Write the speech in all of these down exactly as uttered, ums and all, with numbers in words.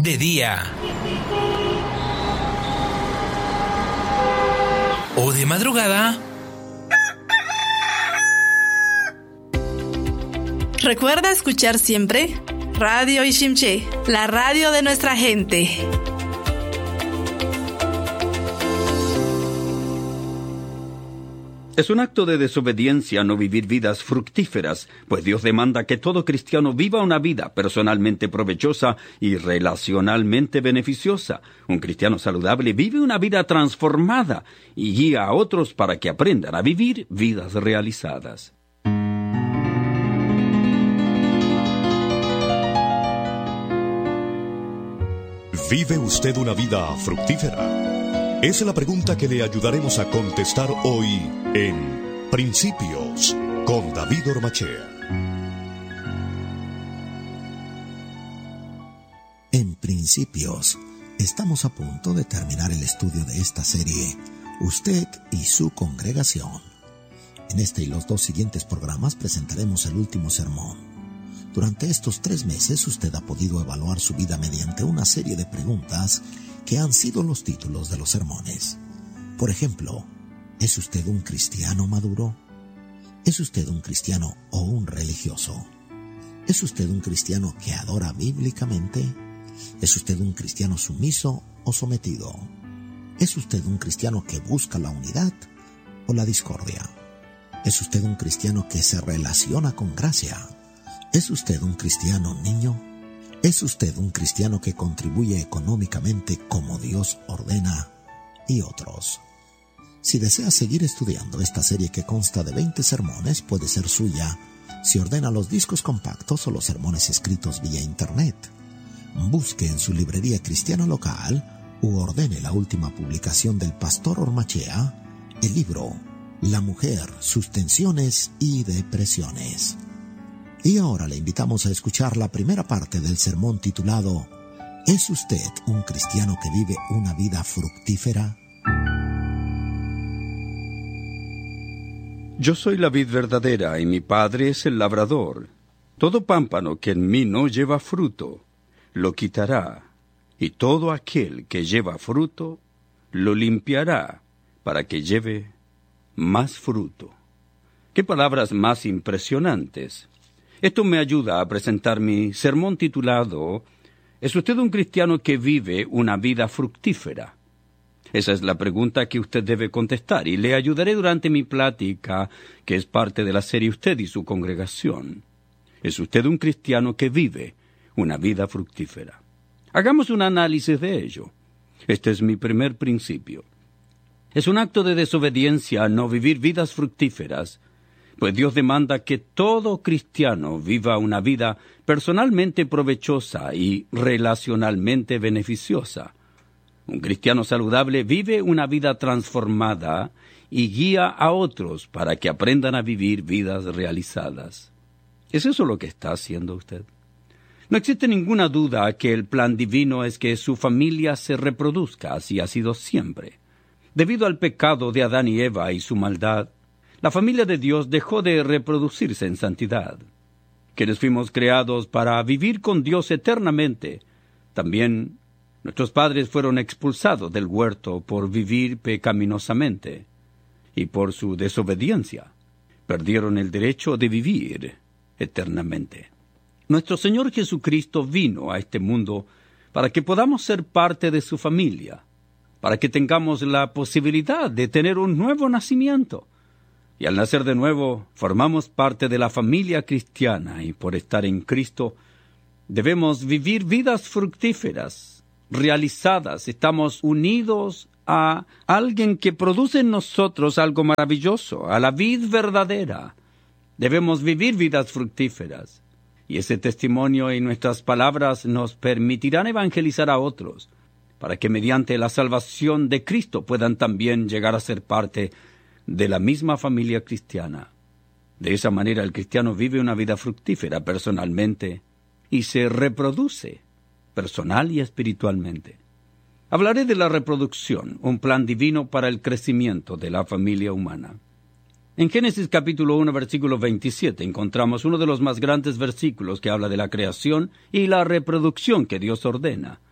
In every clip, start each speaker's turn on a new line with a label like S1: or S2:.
S1: de día o de madrugada.
S2: Recuerda escuchar siempre Radio Ishimché, la radio de nuestra gente.
S3: Es un acto de desobediencia no vivir vidas fructíferas, pues Dios demanda que todo cristiano viva una vida personalmente provechosa y relacionalmente beneficiosa. Un cristiano saludable vive una vida transformada y guía a otros para que aprendan a vivir vidas realizadas.
S4: ¿Vive usted una vida fructífera? Esa es la pregunta que le ayudaremos a contestar hoy en Principios con David Ormachea.
S5: En Principios, estamos a punto de terminar el estudio de esta serie, Usted y su congregación. En este y los dos siguientes programas presentaremos el último sermón. Durante estos tres meses usted ha podido evaluar su vida mediante una serie de preguntas que han sido los títulos de los sermones. Por ejemplo, ¿es usted un cristiano maduro? ¿Es usted un cristiano o un religioso? ¿Es usted un cristiano que adora bíblicamente? ¿Es usted un cristiano sumiso o sometido? ¿Es usted un cristiano que busca la unidad o la discordia? ¿Es usted un cristiano que se relaciona con gracia? ¿Es usted un cristiano niño? ¿Es usted un cristiano que contribuye económicamente como Dios ordena? Y otros. Si desea seguir estudiando esta serie que consta de veinte sermones, puede ser suya si ordena los discos compactos o los sermones escritos vía internet. Busque en su librería cristiana local u ordene la última publicación del pastor Ormachea, el libro La mujer, sus tensiones y depresiones. Y ahora le invitamos a escuchar la primera parte del sermón titulado ¿Es usted un cristiano que vive una vida fructífera?
S3: Yo soy la vid verdadera y mi Padre es el labrador. Todo pámpano que en mí no lleva fruto, lo quitará, y todo aquel que lleva fruto, lo limpiará para que lleve más fruto. ¡Qué palabras más impresionantes! Esto me ayuda a presentar mi sermón titulado ¿Es usted un cristiano que vive una vida fructífera? Esa es la pregunta que usted debe contestar y le ayudaré durante mi plática, que es parte de la serie Usted y su congregación. ¿Es usted un cristiano que vive una vida fructífera? Hagamos un análisis de ello. Este es mi primer principio. Es un acto de desobediencia no vivir vidas fructíferas, pues Dios demanda que todo cristiano viva una vida personalmente provechosa y relacionalmente beneficiosa. Un cristiano saludable vive una vida transformada y guía a otros para que aprendan a vivir vidas realizadas. ¿Es eso lo que está haciendo usted? No existe ninguna duda que el plan divino es que su familia se reproduzca, así ha sido siempre. Debido al pecado de Adán y Eva y su maldad, la familia de Dios dejó de reproducirse en santidad. Quienes fuimos creados para vivir con Dios eternamente, también nuestros padres fueron expulsados del huerto por vivir pecaminosamente, y por su desobediencia perdieron el derecho de vivir eternamente. Nuestro Señor Jesucristo vino a este mundo para que podamos ser parte de su familia, para que tengamos la posibilidad de tener un nuevo nacimiento. Y al nacer de nuevo, formamos parte de la familia cristiana, y por estar en Cristo, debemos vivir vidas fructíferas, realizadas. Estamos unidos a alguien que produce en nosotros algo maravilloso, a la vid verdadera. Debemos vivir vidas fructíferas, y ese testimonio y nuestras palabras nos permitirán evangelizar a otros, para que mediante la salvación de Cristo puedan también llegar a ser parte de la misma familia cristiana. De esa manera el cristiano vive una vida fructífera personalmente y se reproduce personal y espiritualmente. Hablaré de la reproducción, un plan divino para el crecimiento de la familia humana. En Génesis capítulo uno, versículo veintisiete, encontramos uno de los más grandes versículos que habla de la creación y la reproducción que Dios ordena.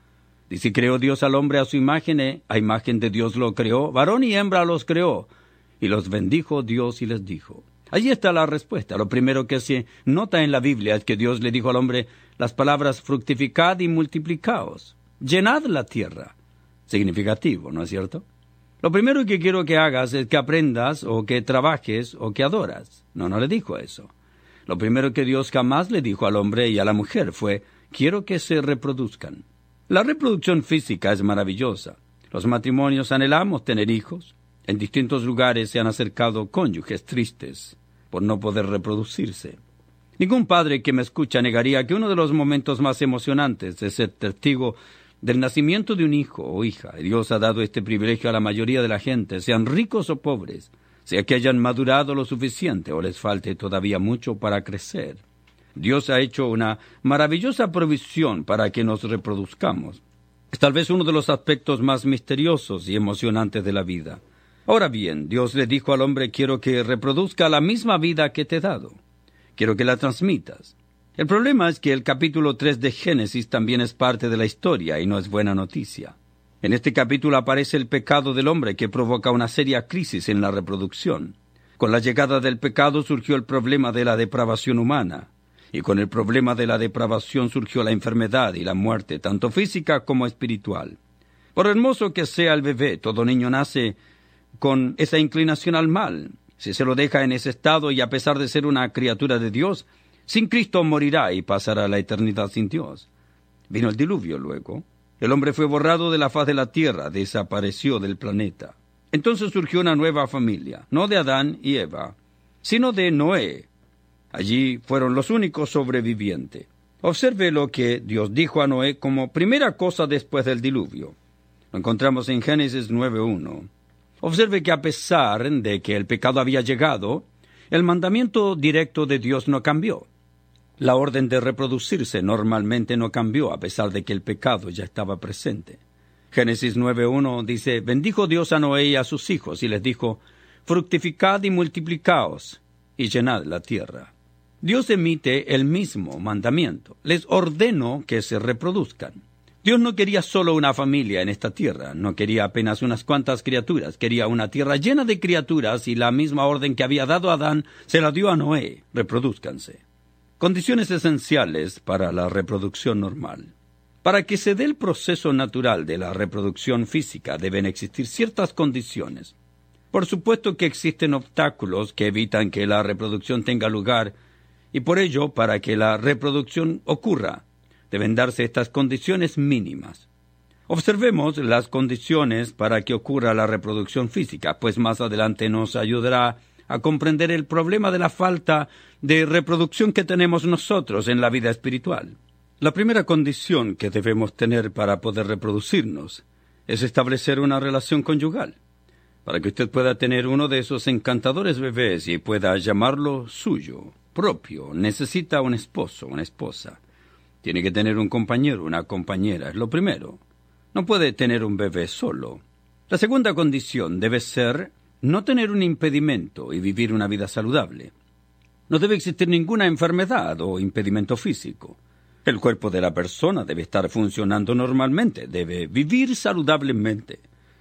S3: Dice, creó Dios al hombre a su imagen, eh, a imagen de Dios lo creó, varón y hembra los creó, y los bendijo Dios y les dijo. Allí está la respuesta. Lo primero que se nota en la Biblia es que Dios le dijo al hombre las palabras fructificad y multiplicaos, llenad la tierra. Significativo, ¿no es cierto? Lo primero que quiero que hagas es que aprendas o que trabajes o que adoras. No, no le dijo eso. Lo primero que Dios jamás le dijo al hombre y a la mujer fue, quiero que se reproduzcan. La reproducción física es maravillosa. Los matrimonios anhelamos tener hijos. En distintos lugares se han acercado cónyuges tristes por no poder reproducirse. Ningún padre que me escucha negaría que uno de los momentos más emocionantes es ser testigo del nacimiento de un hijo o hija. Dios ha dado este privilegio a la mayoría de la gente, sean ricos o pobres, sea que hayan madurado lo suficiente o les falte todavía mucho para crecer. Dios ha hecho una maravillosa provisión para que nos reproduzcamos. Es tal vez uno de los aspectos más misteriosos y emocionantes de la vida. Ahora bien, Dios le dijo al hombre, quiero que reproduzca la misma vida que te he dado. Quiero que la transmitas. El problema es que el capítulo tres de Génesis también es parte de la historia y no es buena noticia. En este capítulo aparece el pecado del hombre que provoca una seria crisis en la reproducción. Con la llegada del pecado surgió el problema de la depravación humana. Y con el problema de la depravación surgió la enfermedad y la muerte, tanto física como espiritual. Por hermoso que sea el bebé, todo niño nace con esa inclinación al mal. Si se lo deja en ese estado y a pesar de ser una criatura de Dios, sin Cristo morirá y pasará la eternidad sin Dios. Vino el diluvio luego. El hombre fue borrado de la faz de la tierra, desapareció del planeta. Entonces surgió una nueva familia, no de Adán y Eva, sino de Noé. Allí fueron los únicos sobrevivientes. Observe lo que Dios dijo a Noé como primera cosa después del diluvio. Lo encontramos en Génesis nueve uno. Observe que a pesar de que el pecado había llegado, el mandamiento directo de Dios no cambió. La orden de reproducirse normalmente no cambió a pesar de que el pecado ya estaba presente. Génesis nueve uno dice, bendijo Dios a Noé y a sus hijos y les dijo, fructificad y multiplicaos y llenad la tierra. Dios emite el mismo mandamiento. Les ordeno que se reproduzcan. Dios no quería solo una familia en esta tierra, no quería apenas unas cuantas criaturas, quería una tierra llena de criaturas y la misma orden que había dado a Adán se la dio a Noé, reproduzcanse. Condiciones esenciales para la reproducción normal. Para que se dé el proceso natural de la reproducción física deben existir ciertas condiciones. Por supuesto que existen obstáculos que evitan que la reproducción tenga lugar y por ello, para que la reproducción ocurra, deben darse estas condiciones mínimas. Observemos las condiciones para que ocurra la reproducción física, pues más adelante nos ayudará a comprender el problema de la falta de reproducción que tenemos nosotros en la vida espiritual. La primera condición que debemos tener para poder reproducirnos es establecer una relación conyugal. Para que usted pueda tener uno de esos encantadores bebés y pueda llamarlo suyo, propio, necesita un esposo, una esposa. Tiene que tener un compañero, una compañera, es lo primero. No puede tener un bebé solo. La segunda condición debe ser no tener un impedimento y vivir una vida saludable. No debe existir ninguna enfermedad o impedimento físico. El cuerpo de la persona debe estar funcionando normalmente, debe vivir saludablemente.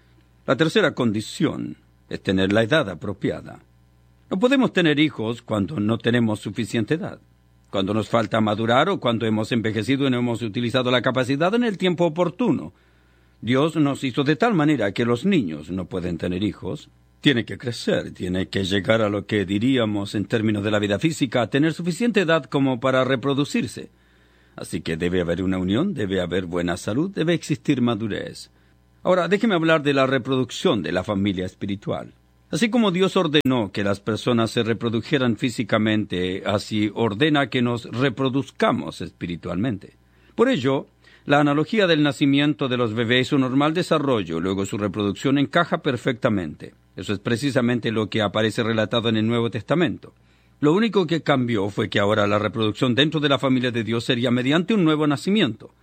S3: La tercera condición es tener la edad apropiada. No podemos tener hijos cuando no tenemos suficiente edad, cuando nos falta madurar o cuando hemos envejecido y no hemos utilizado la capacidad en el tiempo oportuno. Dios nos hizo de tal manera que los niños no pueden tener hijos. Tiene que crecer, tiene que llegar a lo que diríamos en términos de la vida física, a tener suficiente edad como para reproducirse. Así que debe haber una unión, debe haber buena salud, debe existir madurez. Ahora, déjeme hablar de la reproducción de la familia espiritual. Así como Dios ordenó que las personas se reprodujeran físicamente, así ordena que nos reproduzcamos espiritualmente. Por ello, la analogía del nacimiento de los bebés y su normal desarrollo, luego su reproducción, encaja perfectamente. Eso es precisamente lo que aparece relatado en el Nuevo Testamento. Lo único que cambió fue que ahora la reproducción dentro de la familia de Dios sería mediante un nuevo nacimiento.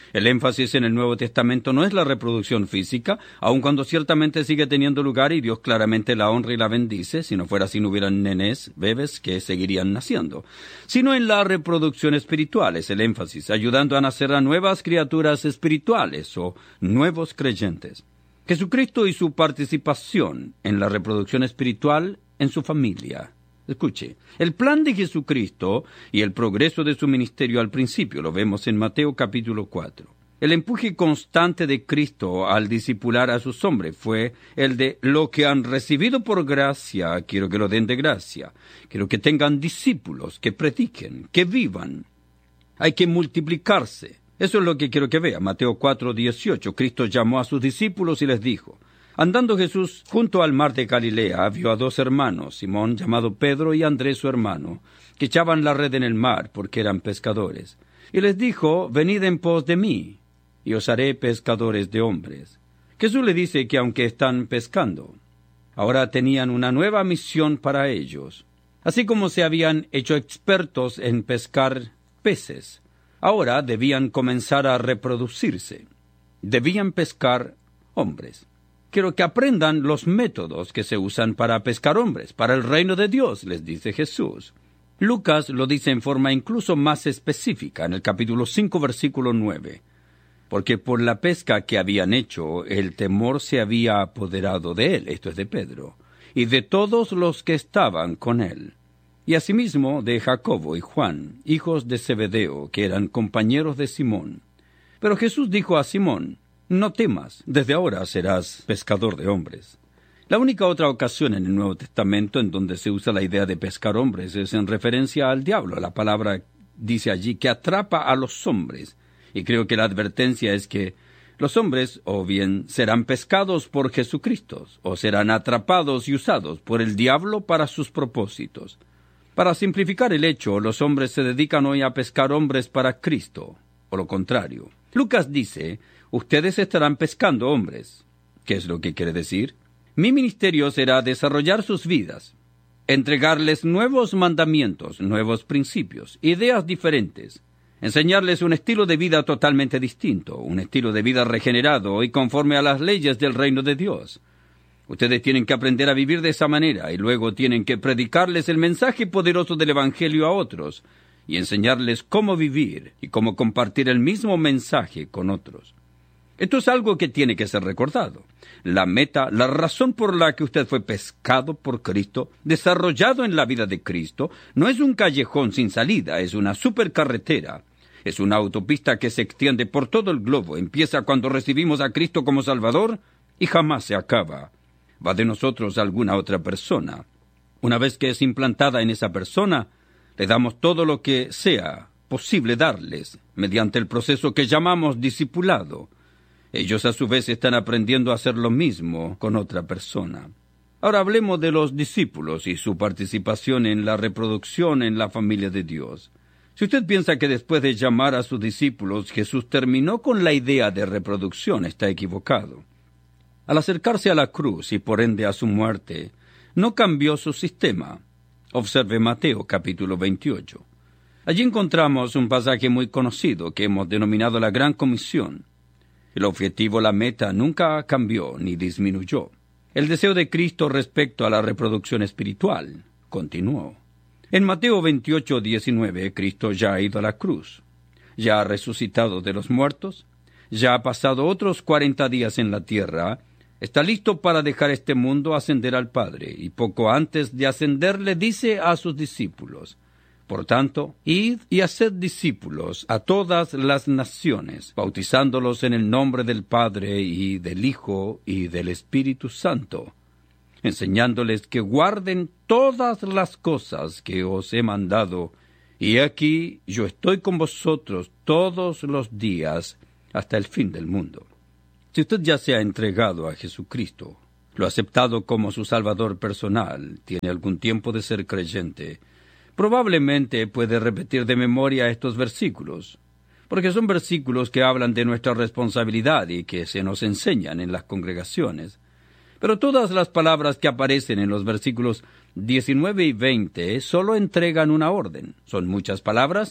S3: El énfasis en el Nuevo Testamento no es la reproducción física, aun cuando ciertamente sigue teniendo lugar y Dios claramente la honra y la bendice. Si no fuera así, no hubieran nenes, bebés que seguirían naciendo. Sino en la reproducción espiritual es el énfasis, ayudando a nacer a nuevas criaturas espirituales o nuevos creyentes. Jesucristo y su participación en la reproducción espiritual en su familia. Escuche, el plan de Jesucristo y el progreso de su ministerio al principio lo vemos en Mateo capítulo cuatro. El empuje constante de Cristo al discipular a sus hombres fue el de lo que han recibido por gracia, quiero que lo den de gracia. Quiero que tengan discípulos, que prediquen, que vivan. Hay que multiplicarse. Eso es lo que quiero que vea. Mateo cuatro dieciocho. Cristo llamó a sus discípulos y les dijo: andando Jesús junto al mar de Galilea, vio a dos hermanos, Simón llamado Pedro y Andrés su hermano, que echaban la red en el mar porque eran pescadores. Y les dijo: venid en pos de mí, y os haré pescadores de hombres. Jesús le dice que aunque están pescando, ahora tenían una nueva misión para ellos. Así como se habían hecho expertos en pescar peces, ahora debían comenzar a reproducirse. Debían pescar hombres. Quiero que aprendan los métodos que se usan para pescar hombres, para el reino de Dios, les dice Jesús. Lucas lo dice en forma incluso más específica, en el capítulo cinco, versículo nueve. Porque por la pesca que habían hecho, el temor se había apoderado de él, esto es de Pedro, y de todos los que estaban con él. Y asimismo de Jacobo y Juan, hijos de Zebedeo, que eran compañeros de Simón. Pero Jesús dijo a Simón: no temas, desde ahora serás pescador de hombres. La única otra ocasión en el Nuevo Testamento en donde se usa la idea de pescar hombres es en referencia al diablo. La palabra dice allí que atrapa a los hombres. Y creo que la advertencia es que los hombres o bien serán pescados por Jesucristo, o serán atrapados y usados por el diablo para sus propósitos. Para simplificar el hecho, los hombres se dedican hoy a pescar hombres para Cristo, o lo contrario. Lucas dice: ustedes estarán pescando hombres. ¿Qué es lo que quiere decir? Mi ministerio será desarrollar sus vidas, entregarles nuevos mandamientos, nuevos principios, ideas diferentes, enseñarles un estilo de vida totalmente distinto, un estilo de vida regenerado y conforme a las leyes del reino de Dios. Ustedes tienen que aprender a vivir de esa manera y luego tienen que predicarles el mensaje poderoso del Evangelio a otros y enseñarles cómo vivir y cómo compartir el mismo mensaje con otros. Esto es algo que tiene que ser recordado. La meta, la razón por la que usted fue pescado por Cristo, desarrollado en la vida de Cristo, no es un callejón sin salida, es una supercarretera. Es una autopista que se extiende por todo el globo. Empieza cuando recibimos a Cristo como Salvador y jamás se acaba. Va de nosotros a alguna otra persona. Una vez que es implantada en esa persona, le damos todo lo que sea posible darles, mediante el proceso que llamamos discipulado. Ellos a su vez están aprendiendo a hacer lo mismo con otra persona. Ahora hablemos de los discípulos y su participación en la reproducción en la familia de Dios. Si usted piensa que después de llamar a sus discípulos, Jesús terminó con la idea de reproducción, está equivocado. Al acercarse a la cruz y por ende a su muerte, no cambió su sistema. Observe Mateo capítulo veintiocho. Allí encontramos un pasaje muy conocido que hemos denominado la Gran Comisión. El objetivo, la meta, nunca cambió ni disminuyó. El deseo de Cristo respecto a la reproducción espiritual continuó. En Mateo veintiocho, diecinueve, Cristo ya ha ido a la cruz, ya ha resucitado de los muertos, ya ha pasado otros cuarenta días en la tierra, está listo para dejar este mundo, ascender al Padre, y poco antes de ascender le dice a sus discípulos: por tanto, id y haced discípulos a todas las naciones, bautizándolos en el nombre del Padre y del Hijo y del Espíritu Santo, enseñándoles que guarden todas las cosas que os he mandado, y aquí yo estoy con vosotros todos los días hasta el fin del mundo. Si usted ya se ha entregado a Jesucristo, lo ha aceptado como su Salvador personal, tiene algún tiempo de ser creyente, probablemente puede repetir de memoria estos versículos, porque son versículos que hablan de nuestra responsabilidad y que se nos enseñan en las congregaciones. Pero todas las palabras que aparecen en los versículos diecinueve y veinte solo entregan una orden. Son muchas palabras,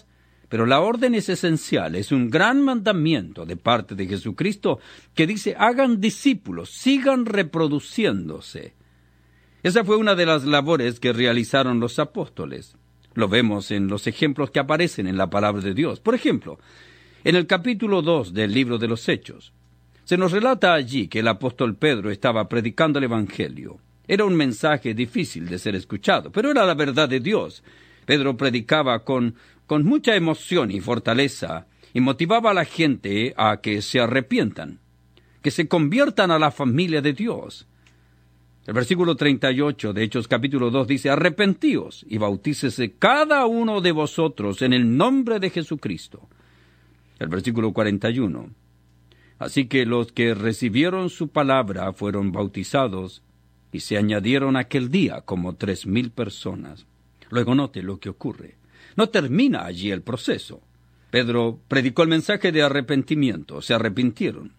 S3: Pero la orden es esencial, es un gran mandamiento de parte de Jesucristo que dice, hagan discípulos, sigan reproduciéndose. Esa fue una de las labores que realizaron los apóstoles. Lo vemos en los ejemplos que aparecen en la palabra de Dios. Por ejemplo, en el capítulo dos del libro de los Hechos, se nos relata allí que el apóstol Pedro estaba predicando el Evangelio. Era un mensaje difícil de ser escuchado, pero era la verdad de Dios. Pedro predicaba con, con mucha emoción y fortaleza y motivaba a la gente a que se arrepientan, que se conviertan a la familia de Dios. El versículo treinta y ocho de Hechos capítulo dos dice, arrepentíos y bautícese cada uno de vosotros en el nombre de Jesucristo. El versículo cuarenta y uno, así que los que recibieron su palabra fueron bautizados y se añadieron aquel día como tres mil personas. Luego note lo que ocurre. No termina allí el proceso. Pedro predicó el mensaje de arrepentimiento, se arrepintieron.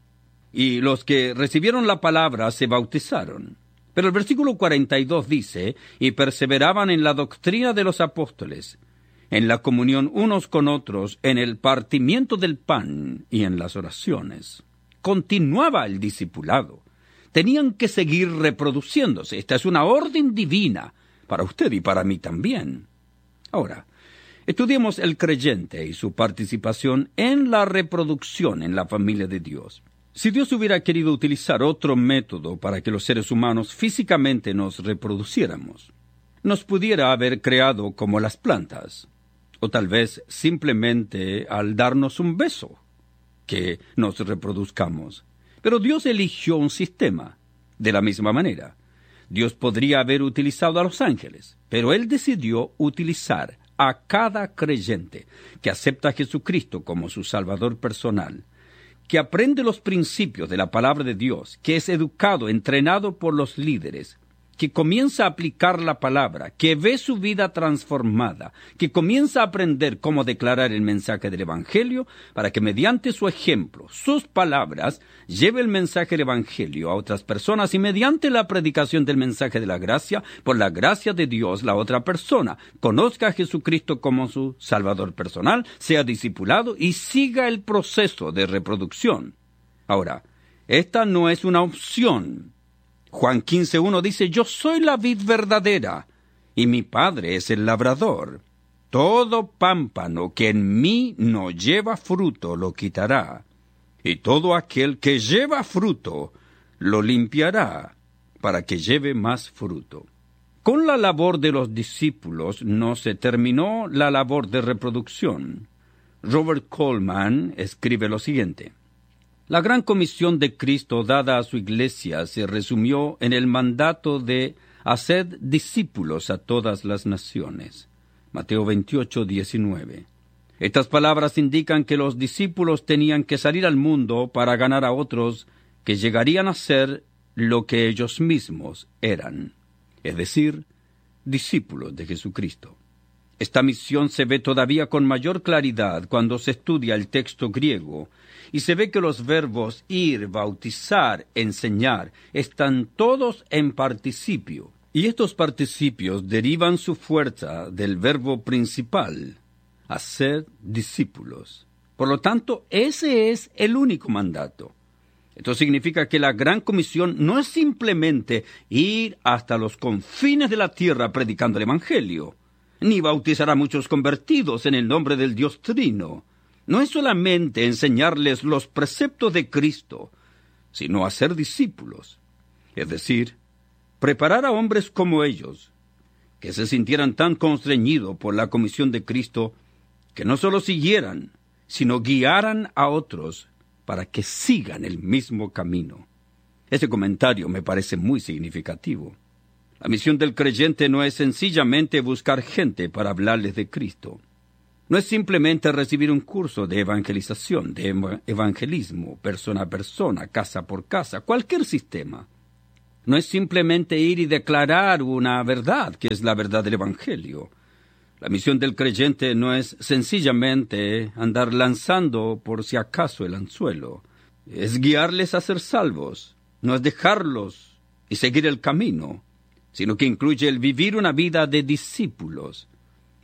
S3: Y los que recibieron la palabra se bautizaron. Pero el versículo cuarenta y dos dice, y perseveraban en la doctrina de los apóstoles, en la comunión unos con otros, en el partimiento del pan y en las oraciones. Continuaba el discipulado. Tenían que seguir reproduciéndose. Esta es una orden divina para usted y para mí también. Ahora, estudiemos el creyente y su participación en la reproducción en la familia de Dios. Si Dios hubiera querido utilizar otro método para que los seres humanos físicamente nos reproduciéramos, nos pudiera haber creado como las plantas, o tal vez simplemente al darnos un beso, que nos reproduzcamos. Pero Dios eligió un sistema. De la misma manera, Dios podría haber utilizado a los ángeles, pero Él decidió utilizar a cada creyente que acepta a Jesucristo como su Salvador personal, que aprende los principios de la palabra de Dios, que es educado, entrenado por los líderes, que comienza a aplicar la palabra, que ve su vida transformada, que comienza a aprender cómo declarar el mensaje del Evangelio, para que mediante su ejemplo, sus palabras, lleve el mensaje del Evangelio a otras personas y mediante la predicación del mensaje de la gracia, por la gracia de Dios, la otra persona conozca a Jesucristo como su Salvador personal, sea discipulado y siga el proceso de reproducción. Ahora, esta no es una opción. Juan quince uno dice, yo soy la vid verdadera, y mi Padre es el labrador. Todo pámpano que en mí no lleva fruto lo quitará, y todo aquel que lleva fruto lo limpiará, para que lleve más fruto. Con la labor de los discípulos no se terminó la labor de reproducción. Robert Coleman escribe lo siguiente. La gran comisión de Cristo dada a su iglesia se resumió en el mandato de «Haced discípulos a todas las naciones». Mateo veintiocho, diecinueve. Estas palabras indican que los discípulos tenían que salir al mundo para ganar a otros que llegarían a ser lo que ellos mismos eran, es decir, discípulos de Jesucristo. Esta misión se ve todavía con mayor claridad cuando se estudia el texto griego y se ve que los verbos ir, bautizar, enseñar están todos en participio. Y estos participios derivan su fuerza del verbo principal, hacer discípulos. Por lo tanto, ese es el único mandato. Esto significa que la gran comisión no es simplemente ir hasta los confines de la tierra predicando el Evangelio, ni bautizar a muchos convertidos en el nombre del Dios Trino. No es solamente enseñarles los preceptos de Cristo, sino hacer discípulos, es decir, preparar a hombres como ellos, que se sintieran tan constreñidos por la comisión de Cristo, que no solo siguieran, sino guiaran a otros para que sigan el mismo camino. Este comentario me parece muy significativo. La misión del creyente no es sencillamente buscar gente para hablarles de Cristo. No es simplemente recibir un curso de evangelización, de evangelismo, persona a persona, casa por casa, cualquier sistema. No es simplemente ir y declarar una verdad, que es la verdad del Evangelio. La misión del creyente no es sencillamente andar lanzando por si acaso el anzuelo. Es guiarles a ser salvos, no es dejarlos y seguir el camino, sino que incluye el vivir una vida de discípulos.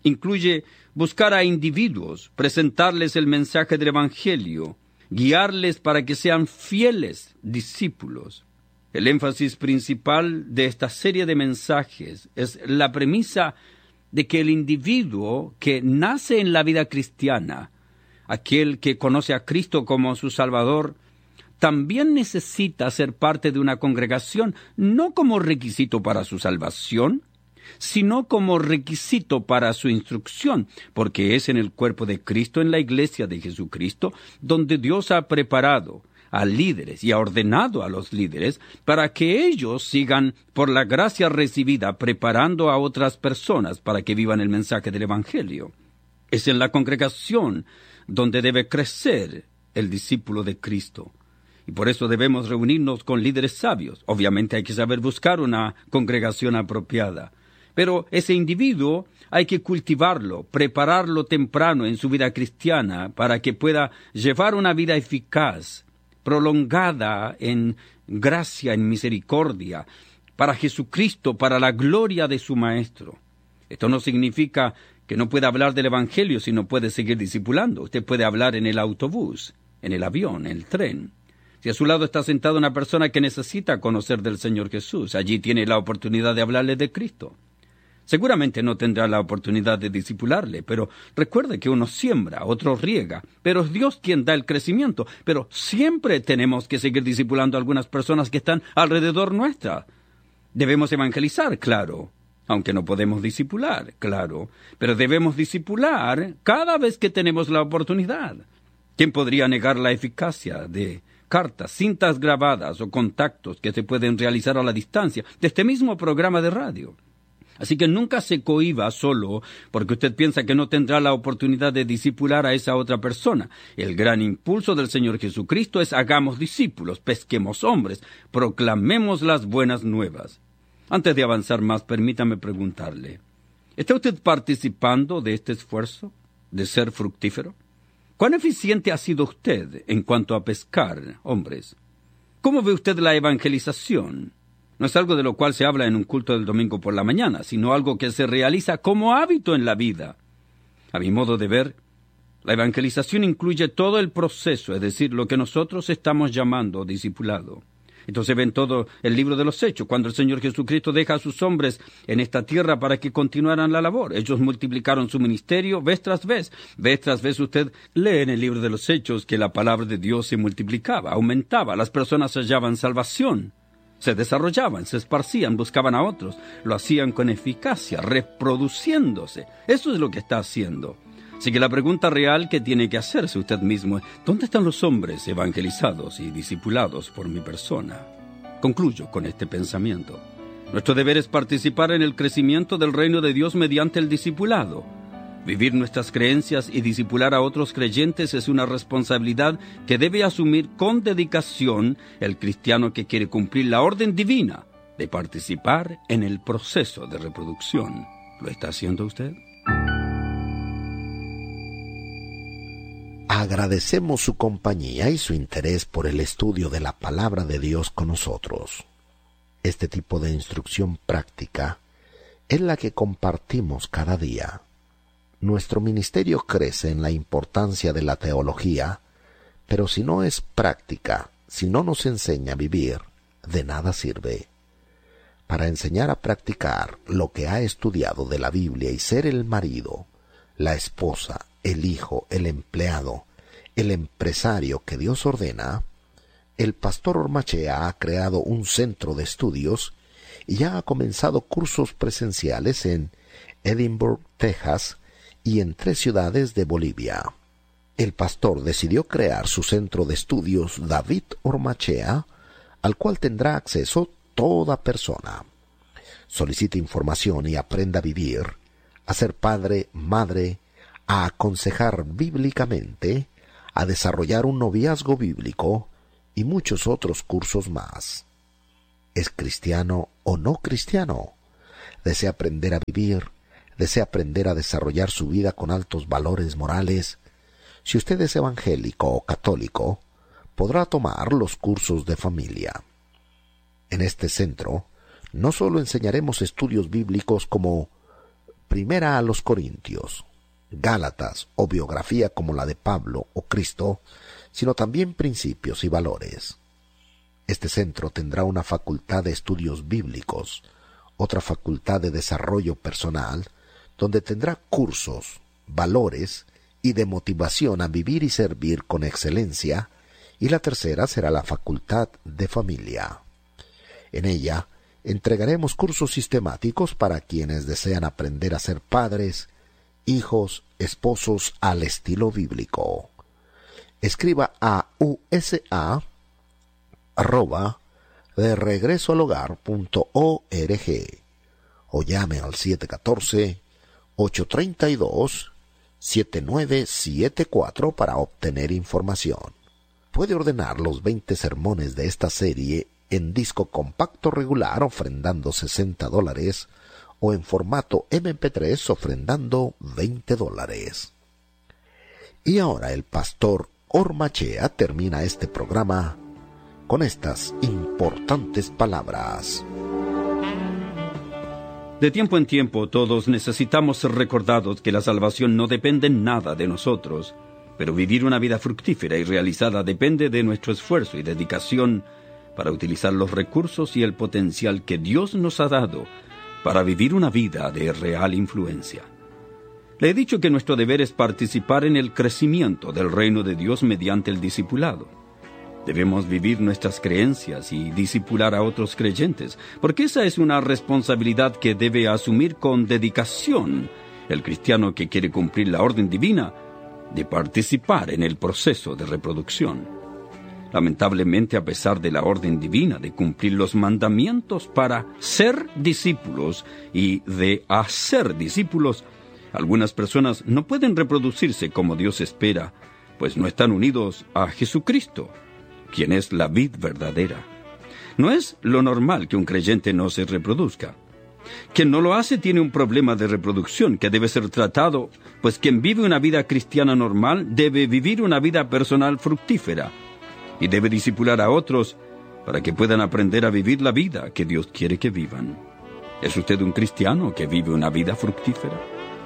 S3: incluye buscar a individuos, presentarles el mensaje del Evangelio, guiarles para que sean fieles discípulos. El énfasis principal de esta serie de mensajes es la premisa de que el individuo que nace en la vida cristiana, aquel que conoce a Cristo como su Salvador, también necesita ser parte de una congregación, no como requisito para su salvación, sino como requisito para su instrucción, porque es en el cuerpo de Cristo, en la iglesia de Jesucristo, donde Dios ha preparado a líderes y ha ordenado a los líderes para que ellos sigan, por la gracia recibida, preparando a otras personas para que vivan el mensaje del Evangelio. Es en la congregación donde debe crecer el discípulo de Cristo. Y por eso debemos reunirnos con líderes sabios. Obviamente hay que saber buscar una congregación apropiada. Pero ese individuo hay que cultivarlo, prepararlo temprano en su vida cristiana para que pueda llevar una vida eficaz, prolongada en gracia, en misericordia, para Jesucristo, para la gloria de su Maestro. Esto no significa que no pueda hablar del Evangelio si no puede seguir discipulando. Usted puede hablar en el autobús, en el avión, en el tren. Si a su lado está sentada una persona que necesita conocer del Señor Jesús, allí tiene la oportunidad de hablarle de Cristo. Seguramente no tendrá la oportunidad de discipularle, pero recuerde que uno siembra, otro riega, pero es Dios quien da el crecimiento. Pero siempre tenemos que seguir discipulando a algunas personas que están alrededor nuestra. Debemos evangelizar, claro, aunque no podemos discipular, claro, pero debemos discipular cada vez que tenemos la oportunidad. ¿Quién podría negar la eficacia de cartas, cintas grabadas o contactos que se pueden realizar a la distancia de este mismo programa de radio? Así que nunca se cohíba solo porque usted piensa que no tendrá la oportunidad de discipular a esa otra persona. El gran impulso del Señor Jesucristo es: hagamos discípulos, pesquemos hombres, proclamemos las buenas nuevas. Antes de avanzar más, permítame preguntarle, ¿está usted participando de este esfuerzo de ser fructífero? ¿Cuán eficiente ha sido usted en cuanto a pescar hombres? ¿Cómo ve usted la evangelización? No es algo de lo cual se habla en un culto del domingo por la mañana, sino algo que se realiza como hábito en la vida. A mi modo de ver, la evangelización incluye todo el proceso, es decir, lo que nosotros estamos llamando discipulado. Entonces ven todo el libro de los Hechos, cuando el Señor Jesucristo deja a sus hombres en esta tierra para que continuaran la labor. Ellos multiplicaron su ministerio vez tras vez. Vez tras vez usted lee en el libro de los Hechos que la palabra de Dios se multiplicaba, aumentaba, las personas hallaban salvación. Se desarrollaban, se esparcían, buscaban a otros, lo hacían con eficacia, reproduciéndose. Eso es lo que está haciendo. Así que la pregunta real que tiene que hacerse usted mismo es: ¿dónde están los hombres evangelizados y discipulados por mi persona? Concluyo con este pensamiento. Nuestro deber es participar en el crecimiento del reino de Dios mediante el discipulado. Vivir nuestras creencias y discipular a otros creyentes es una responsabilidad que debe asumir con dedicación el cristiano que quiere cumplir la orden divina de participar en el proceso de reproducción. ¿Lo está haciendo usted?
S5: Agradecemos su compañía y su interés por el estudio de la palabra de Dios con nosotros. Este tipo de instrucción práctica es la que compartimos cada día. Nuestro ministerio crece en la importancia de la teología, pero si no es práctica, si no nos enseña a vivir, de nada sirve. Para enseñar a practicar lo que ha estudiado de la Biblia y ser el marido, la esposa, el hijo, el empleado, el empresario que Dios ordena, el pastor Ormachea ha creado un centro de estudios y ya ha comenzado cursos presenciales en Edinburgh, Texas, y en tres ciudades de Bolivia. El pastor decidió crear su centro de estudios David Ormachea, al cual tendrá acceso toda persona. Solicite información y aprenda a vivir, a ser padre, madre, a aconsejar bíblicamente, a desarrollar un noviazgo bíblico y muchos otros cursos más. ¿Es cristiano o no cristiano? ¿Desea aprender a vivir? ¿Desea aprender a desarrollar su vida con altos valores morales? Si usted es evangélico o católico, podrá tomar los cursos de familia. En este centro, no solo enseñaremos estudios bíblicos como Primera a los Corintios, Gálatas o biografía como la de Pablo o Cristo, sino también principios y valores. Este centro tendrá una facultad de estudios bíblicos, otra facultad de desarrollo personal, donde tendrá cursos, valores y de motivación a vivir y servir con excelencia, y la tercera será la facultad de familia. En ella entregaremos cursos sistemáticos para quienes desean aprender a ser padres, hijos, esposos al estilo bíblico. Escriba a usa arroba de regreso al hogar punto org o llame al siete uno cuatro, ocho tres dos, siete nueve siete cuatro para obtener información. Puede ordenar los veinte sermones de esta serie en disco compacto regular ofrendando sesenta dólares o en formato eme pe tres ofrendando veinte dólares. Y ahora el pastor Ormachea termina este programa con estas importantes palabras.
S3: De tiempo en tiempo todos necesitamos ser recordados que la salvación no depende en nada de nosotros, pero vivir una vida fructífera y realizada depende de nuestro esfuerzo y dedicación para utilizar los recursos y el potencial que Dios nos ha dado para vivir una vida de real influencia. Le he dicho que nuestro deber es participar en el crecimiento del reino de Dios mediante el discipulado. Debemos vivir nuestras creencias y discipular a otros creyentes, porque esa es una responsabilidad que debe asumir con dedicación el cristiano que quiere cumplir la orden divina de participar en el proceso de reproducción. Lamentablemente, a pesar de la orden divina de cumplir los mandamientos para ser discípulos y de hacer discípulos, algunas personas no pueden reproducirse como Dios espera, pues no están unidos a Jesucristo, quien es la vid verdadera. No es lo normal que un creyente no se reproduzca. Quien no lo hace tiene un problema de reproducción que debe ser tratado, pues quien vive una vida cristiana normal debe vivir una vida personal fructífera y debe discipular a otros para que puedan aprender a vivir la vida que Dios quiere que vivan. ¿Es usted un cristiano que vive una vida fructífera?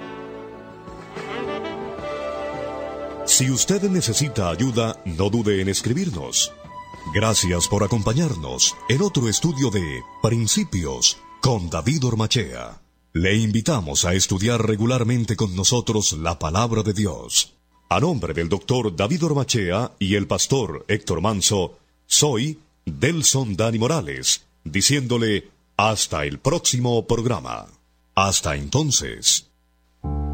S4: Si usted necesita ayuda, no dude en escribirnos. Gracias por acompañarnos en otro estudio de Principios con David Ormachea. Le invitamos a estudiar regularmente con nosotros la palabra de Dios. A nombre del doctor David Ormachea y el pastor Héctor Manso, soy Delson Dani Morales, diciéndole hasta el próximo programa. Hasta entonces.